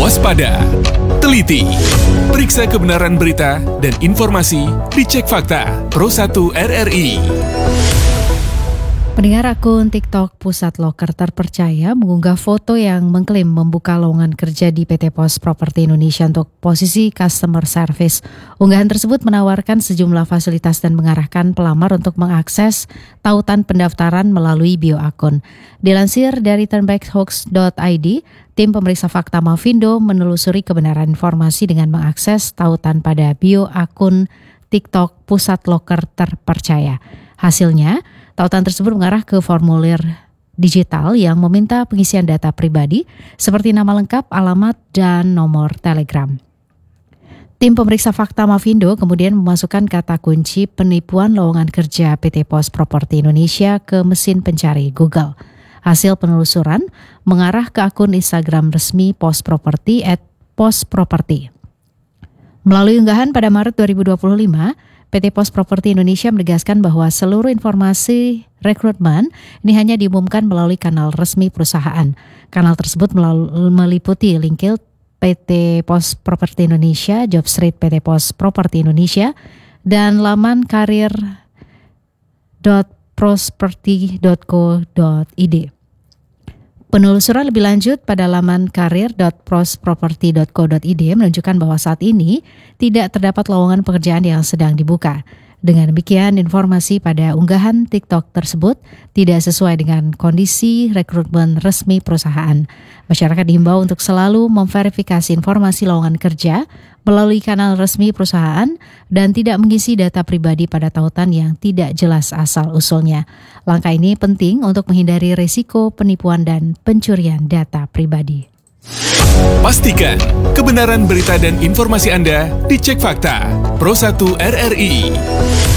Waspada, teliti, periksa kebenaran berita dan informasi, dicek fakta Pro1 RRI. Pendengar, akun TikTok Pusat Loker terpercaya mengunggah foto yang mengklaim membuka lowongan kerja di PT Pos Properti Indonesia untuk posisi customer service. Unggahan tersebut menawarkan sejumlah fasilitas dan mengarahkan pelamar untuk mengakses tautan pendaftaran melalui bio akun. Dilansir dari turnbackhoax.id, tim pemeriksa fakta Mavindo menelusuri kebenaran informasi dengan mengakses tautan pada bio akun TikTok Pusat Loker terpercaya. Hasilnya, tautan tersebut mengarah ke formulir digital yang meminta pengisian data pribadi seperti nama lengkap, alamat, dan nomor telegram. Tim pemeriksa fakta Mavindo kemudian memasukkan kata kunci penipuan lowongan kerja PT Pos Properti Indonesia ke mesin pencari Google. Hasil penelusuran mengarah ke akun Instagram resmi Pos Properti @posproperti. Melalui unggahan pada Maret 2025, PT Pos Properti Indonesia menegaskan bahwa seluruh informasi rekrutmen ini hanya diumumkan melalui kanal resmi perusahaan. Kanal tersebut meliputi LinkedIn PT Pos Properti Indonesia, Jobstreet PT Pos Properti Indonesia, dan laman karir.prosperti.co.id. Penelusuran lebih lanjut pada laman karir.prosperti.co.id menunjukkan bahwa saat ini tidak terdapat lowongan pekerjaan yang sedang dibuka. Dengan demikian, informasi pada unggahan TikTok tersebut tidak sesuai dengan kondisi rekrutmen resmi perusahaan. Masyarakat dihimbau untuk selalu memverifikasi informasi lowongan kerja melalui kanal resmi perusahaan dan tidak mengisi data pribadi pada tautan yang tidak jelas asal-usulnya. Langkah ini penting untuk menghindari risiko penipuan dan pencurian data pribadi. Pastikan kebenaran berita dan informasi Anda dicek fakta Pro1 RRI.